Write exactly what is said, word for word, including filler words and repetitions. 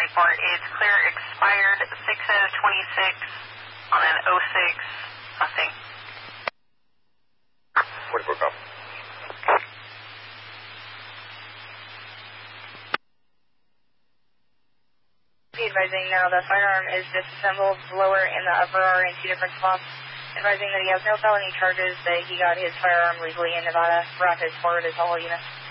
report. It's clear expired six oh twenty-six on an oh six, nothing. forty-four copy. Advising now the firearm is disassembled, lower and the upper are in two different spots. Advising that he has no felony charges, that he got his firearm legally in Nevada. Rapid forward is all units.